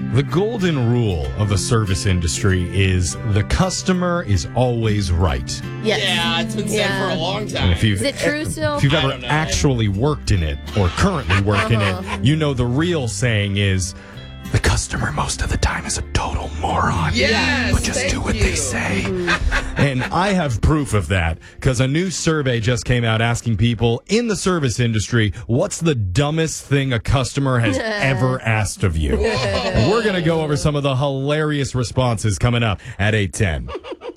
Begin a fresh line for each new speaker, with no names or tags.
The golden rule of the service industry is the customer is always right.
Yes.
Yeah, it's been said for a long time.
Is it true still?
If you've
I
ever
don't know.
actually worked in it or currently work in it, you know the real saying is the customer most of the time is a total moron.
Yes,
But just
thank
do what
you.
they say. And I have proof of that because a new survey just came out asking people in the service industry, what's the dumbest thing a customer has ever asked of you? And we're going to go over some of the hilarious responses coming up at 8:10.